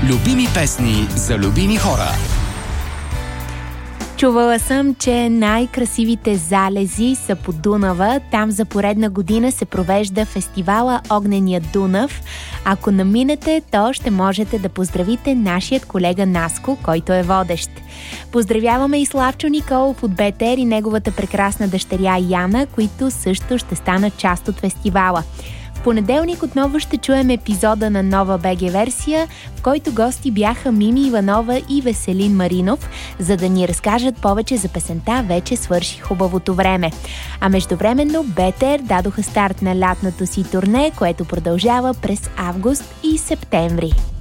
Любими песни за любими хора. Чувала съм, че най-красивите залези са по Дунава. Там за поредна година се провежда фестивала Огнения Дунав. Ако наминете, то ще можете да поздравите нашият колега Наско, който е водещ. Поздравяваме и Славчо Николов от БТР и неговата прекрасна дъщеря Яна, които също ще станат част от фестивала. В понеделник отново ще чуем епизода на нова БГ версия, в който гости бяха Мими Иванова и Веселин Маринов, за да ни разкажат повече за песента "Вече свърши хубавото време". А междувременно БТР дадоха старт на лятното си турне, което продължава през август и септември.